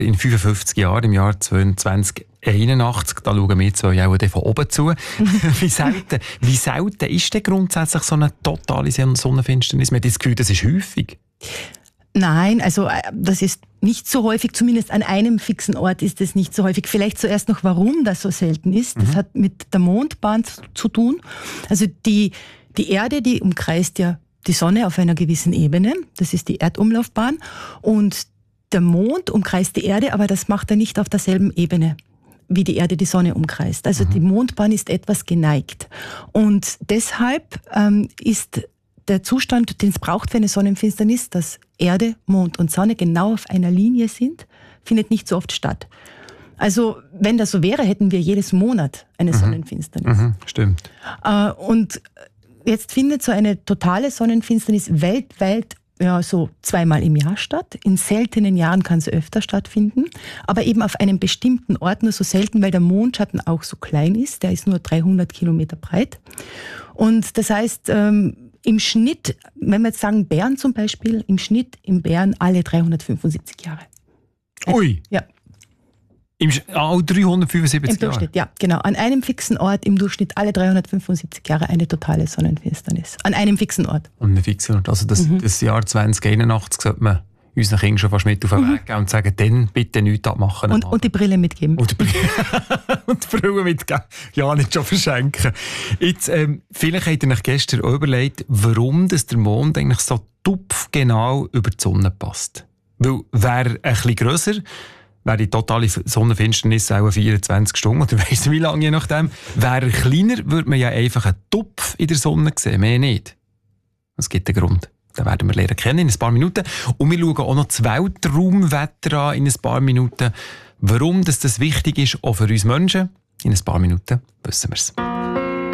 In 55 Jahren, im Jahr 2081, da schauen wir zwei auch von oben zu. Wie selten ist denn grundsätzlich so eine totale Sonnenfinsternis? Man hat das Gefühl, das ist häufig. Nein, also das ist nicht so häufig, zumindest an einem fixen Ort ist es nicht so häufig. Vielleicht zuerst noch, warum das so selten ist. Das hat mit der Mondbahn zu tun. Also die Erde, die umkreist ja die Sonne auf einer gewissen Ebene. Das ist die Erdumlaufbahn. Und der Mond umkreist die Erde, aber das macht er nicht auf derselben Ebene, wie die Erde die Sonne umkreist. Also die Mondbahn ist etwas geneigt. Und deshalb ist der Zustand, den es braucht für eine Sonnenfinsternis, dass Erde, Mond und Sonne genau auf einer Linie sind, findet nicht so oft statt. Also wenn das so wäre, hätten wir jedes Monat eine Sonnenfinsternis. Stimmt. Und jetzt findet so eine totale Sonnenfinsternis weltweit so 2-mal im Jahr statt. In seltenen Jahren kann sie öfter stattfinden, aber eben auf einem bestimmten Ort nur so selten, weil der Mondschatten auch so klein ist. Der ist nur 300 Kilometer breit. Und das heißt, im Schnitt, wenn wir jetzt sagen Bären zum Beispiel, im Schnitt im Bären alle 375 Jahre. Ui! Ja. 375 Jahre? Im Durchschnitt, ja, genau. An einem fixen Ort im Durchschnitt alle 375 Jahre eine totale Sonnenfinsternis. An einem fixen Ort. An einem fixen Ort. Also das Jahr 2081 sollte man unseren Kindern schon fast mit auf den Weg geben und sagen, dann bitte nichts abmachen. Und die Brille mitgeben. Und die Brille mitgeben. Ja, nicht schon verschenken. Jetzt, vielleicht habt ihr euch gestern auch überlegt, warum der Mond eigentlich so tupfgenau über die Sonne passt. Weil, wäre ein bisschen grösser, wäre die totale Sonnenfinsternis auch 24 Stunden, oder weiss nicht wie lange, je nachdem. Wäre er kleiner, würde man ja einfach einen Tupf in der Sonne sehen, mehr nicht. Es gibt einen Grund. Den werden wir lernen kennen in ein paar Minuten. Und wir schauen auch noch das Weltraumwetter an in ein paar Minuten. Warum das wichtig ist, auch für uns Menschen, in ein paar Minuten wissen wir es.